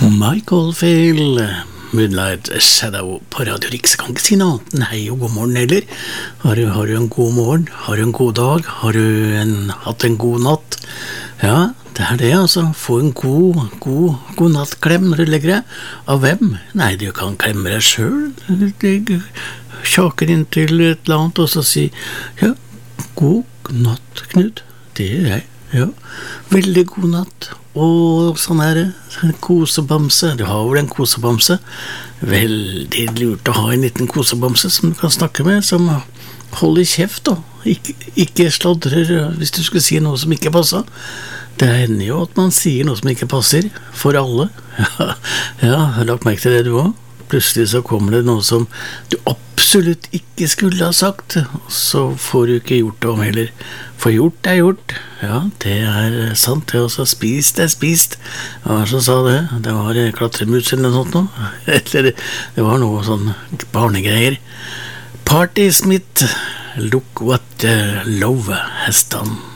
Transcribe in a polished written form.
Michael Field, Moonlight Shadow på Radio Riks. Jeg kan ikke si noe annet enn hei og god morgen heller. Har du en god morgen? Har du en god dag? Har du hatt en god natt? Ja, det det altså. Få en god nattklem når du legger deg. Av hvem? Nei, du kan klemme deg selv. Du kjaker inn til et eller annet og så si, ja, god natt, Knut. Det gjør jeg, ja. Veldig god natt. Og sånn det, en kosebamse. Du har vel en kosebamse. Veldig lurt å ha en liten kosebamse som du kan snakke med, som holder kjeft da. Ikke sladrer hvis du skulle si noe som ikke passer. Det hender jo at man sier noe som ikke passer for alle. Ja, har lagt merke til det du også. Plutselig så kommer det noe som du absolutt ikke skulle ha sagt, og så får du ikke gjort det om heller. For gjort gjort. Ja, det sant. Det også spist spist. Hva var det som sa det? Det var klatremus eller noe sånt nå. Eller det var noe sånn barnegreier. Party Smith, look what love has done.